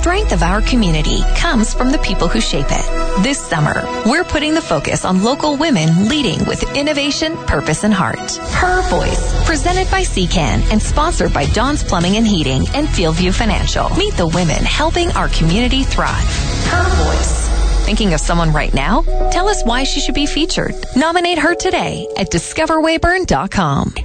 strength of our community comes from the people who shape it. This summer, we're putting the focus on local women leading with innovation, purpose, and heart. Her Voice, presented by CCAN and sponsored by Dawn's Plumbing and Heating and Fieldview Financial. Meet the women helping our community thrive. Her Voice. Thinking of someone right now? Tell us why she should be featured. Nominate her today at discoverwayburn.com.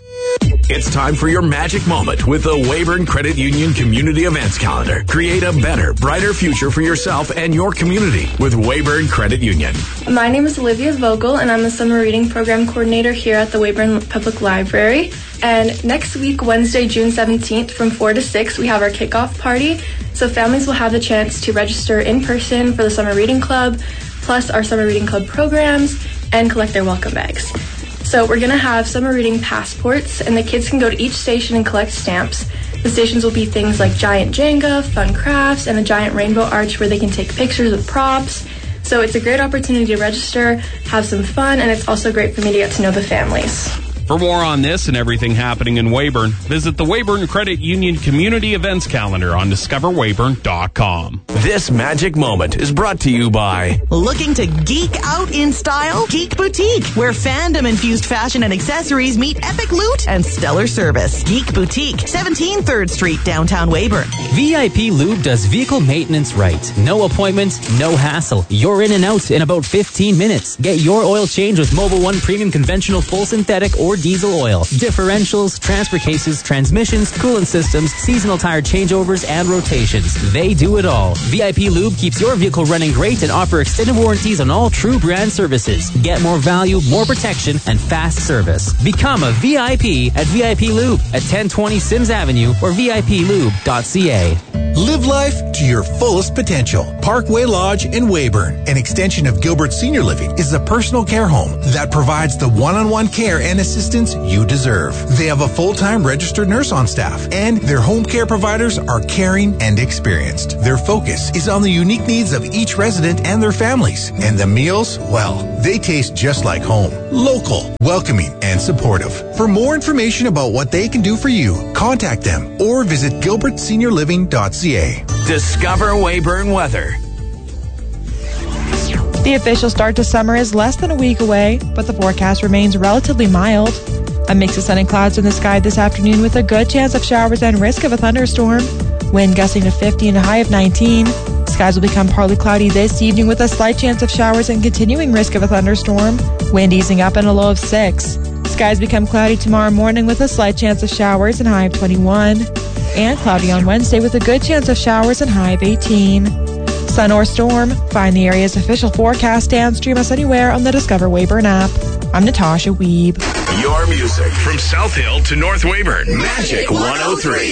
It's time for your magic moment with the Weyburn Credit Union Community Events Calendar. Create a better, brighter future for yourself and your community with Weyburn Credit Union. My name is Olivia Vogel, and I'm the Summer Reading Program Coordinator here at the Weyburn Public Library. And next week, Wednesday, June 17th, from 4 to 6, we have our kickoff party. So families will have the chance to register in person for the Summer Reading Club, plus our Summer Reading Club programs, and collect their welcome bags. So we're going to have summer reading passports, and the kids can go to each station and collect stamps. The stations will be things like giant Jenga, fun crafts, and a giant rainbow arch where they can take pictures with props. So it's a great opportunity to register, have some fun, and it's also great for me to get to know the families. For more on this and everything happening in Weyburn, visit the Weyburn Credit Union Community Events Calendar on discoverweyburn.com. This magic moment is brought to you by... Looking to geek out in style? Geek Boutique, where fandom-infused fashion and accessories meet epic loot and stellar service. Geek Boutique, 17 3rd Street, downtown Weyburn. VIP Lube does vehicle maintenance right. No appointments, no hassle. You're in and out in about 15 minutes. Get your oil change with Mobil 1 Premium Conventional Full Synthetic or diesel oil. Differentials, transfer cases, transmissions, coolant systems, seasonal tire changeovers, and rotations. They do it all. VIP Lube keeps your vehicle running great and offer extended warranties on all true brand services. Get more value, more protection, and fast service. Become a VIP at VIP Lube at 1020 Sims Avenue or VIPLube.ca. Live life to your fullest potential. Parkway Lodge in Weyburn, an extension of Gilbert Senior Living, is a personal care home that provides the one-on-one care and assistance you deserve. They have a full-time registered nurse on staff, and their home care providers are caring and experienced. Their focus is on the unique needs of each resident and their families. And the meals, well, they taste just like home. Local, welcoming, and supportive. For more information about what they can do for you, contact them or visit gilbertseniorliving.ca. Discover Weyburn weather. The official start to summer is less than a week away, but the forecast remains relatively mild. A mix of sun and clouds in the sky this afternoon with a good chance of showers and risk of a thunderstorm. Wind gusting to 50 and a high of 19. Skies will become partly cloudy this evening with a slight chance of showers and continuing risk of a thunderstorm. Wind easing up and a low of 6. Skies become cloudy tomorrow morning with a slight chance of showers and high of 21. And cloudy on Wednesday with a good chance of showers and high of 18. Sun or storm, find the area's official forecast and stream us anywhere on the Discover Weyburn app. I'm Natasha Weeb. Your music from South Hill to North Weyburn. Magic 103.